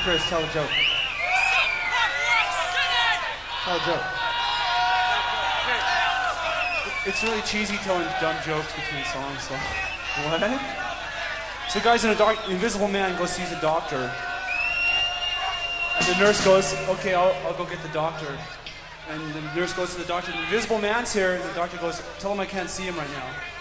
Chris, tell a joke. Tell a joke. It's really cheesy telling dumb jokes between songs, so... What? So the guy's in Invisible Man goes sees a doctor. And the nurse goes, okay, I'll go get the doctor. And the nurse goes to the doctor, the Invisible Man's here, and the doctor goes, tell him I can't see him right now.